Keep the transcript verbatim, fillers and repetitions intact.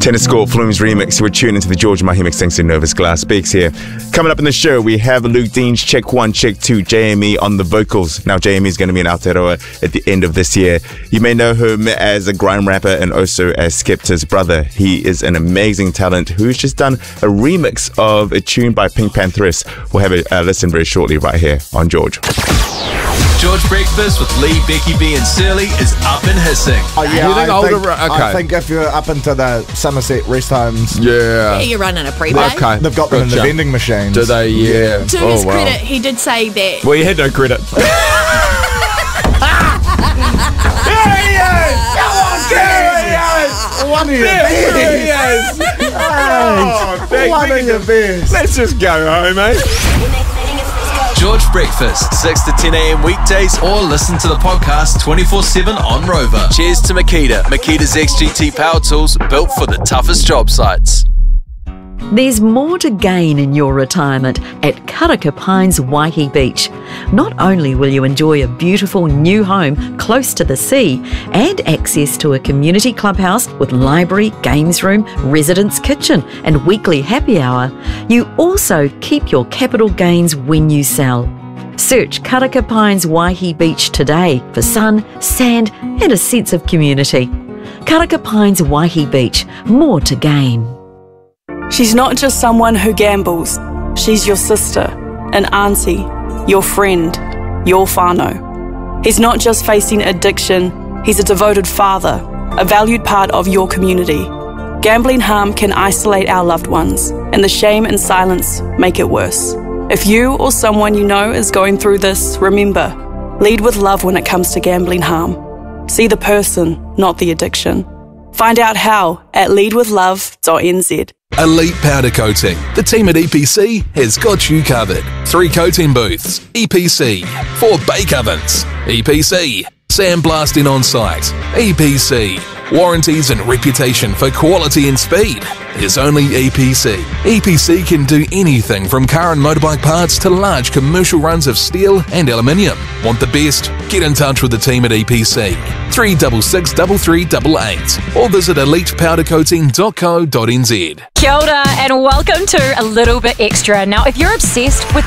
Tennis Court Flume's remix. We're tuning into the George Mahimix thanks to Nervous Glass Speaks here. Coming up in the show, we have Luke Dean's Check One, Check Two, J M E on the vocals. Now, J M E is going to be in Aotearoa at the end of this year. You may know him as a grime rapper and also as Skepta's brother. He is an amazing talent who's just done a remix of a tune by Pink Pantheress. We'll have a uh, listen very shortly right here on George. George Breakfast with Lee, Becky B and Surly is up and hissing. Oh, yeah, You think I, older think, ra- okay. I think if you're up into the Somerset rest homes, Yeah. Yeah, you're running a pre-buy. Okay. they've got them in the Gotcha. vending machines. Do they? Yeah. To oh, his wow. credit, he did say that. Well, you had no credit. There he is! Come on, there he is! One of your best! Oh, thank One you. of your best! Let's just go home, eh? George Breakfast, six to ten a.m. weekdays, or listen to the podcast twenty-four seven on Rover. Cheers to Makita. Makita's X G T power tools built for the toughest job sites. There's more to gain in your retirement at Karaka Pines Waihi Beach. Not only will you enjoy a beautiful new home close to the sea and access to a community clubhouse with library, games room, residence kitchen and weekly happy hour, you also keep your capital gains when you sell. Search Karaka Pines Waihi Beach today for sun, sand and a sense of community. Karaka Pines Waihi Beach, more to gain. She's not just someone who gambles. She's your sister, an auntie, your friend, your whānau. He's not just facing addiction, he's a devoted father, a valued part of your community. Gambling harm can isolate our loved ones, and the shame and silence make it worse. If you or someone you know is going through this, remember, lead with love when it comes to gambling harm. See the person, not the addiction. Find out how at lead with love dot n z. Elite Powder Coating. The team at E P C has got you covered. Three coating booths. E P C. Four bake ovens. E P C. Sandblasting on site. E P C. Warranties and reputation for quality and speed is only E P C. E P C can do anything from car and motorbike parts to large commercial runs of steel and aluminium. Want the best? Get in touch with the team at E P C. three six six, three three eight eight or visit elite powder coating dot co dot n z. Kia ora and welcome to A Little Bit Extra. Now, if you're obsessed with